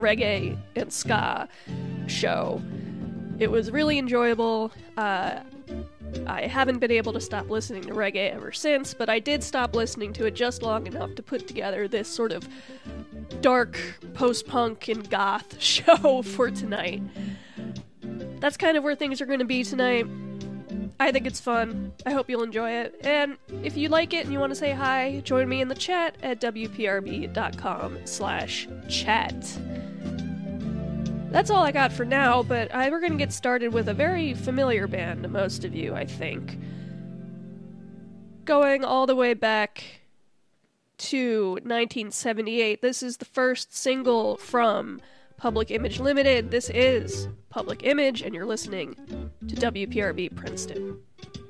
reggae and ska show. It was really enjoyable. I haven't been able to stop listening to reggae ever since, but I did stop listening to it just long enough to put together this sort of dark post-punk and goth show for tonight. That's kind of where things are going to be tonight. I think it's fun. I hope you'll enjoy it. And if you like it and you want to say hi, join me in the chat at wprb.com/chat. That's all I got for now, but we're going to get started with a very familiar band to most of you, I think. Going all the way back to 1978, this is the first single from Public Image Limited. This is Public Image, and you're listening to WPRB Princeton.